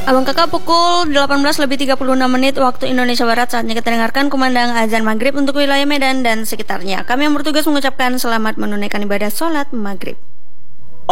Abang kakak, pukul 18:36 waktu Indonesia Barat, saatnya kita dengarkan kumandang azan maghrib untuk wilayah Medan dan sekitarnya. Kami yang bertugas mengucapkan selamat menunaikan ibadah sholat maghrib.